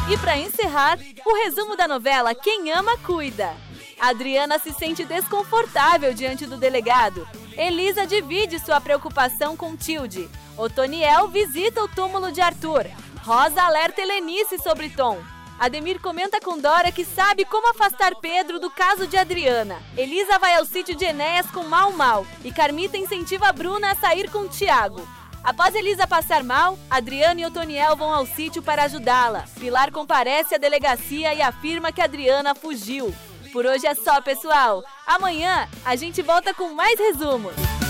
E para encerrar, o resumo da novela Quem Ama, Cuida. Adriana se sente desconfortável diante do delegado. Elisa divide sua preocupação com Tilde. Otoniel visita o túmulo de Arthur. Rosa alerta Helenice sobre Tom. Ademir comenta com Dora que sabe como afastar Pedro do caso de Adriana. Elisa vai ao sítio de Enéas com Mal e Carmita incentiva a Bruna a sair com Tiago. Após Elisa passar mal, Adriana e Otoniel vão ao sítio para ajudá-la. Pilar comparece à delegacia e afirma que Adriana fugiu. Por hoje é só, pessoal. Amanhã a gente volta com mais resumos.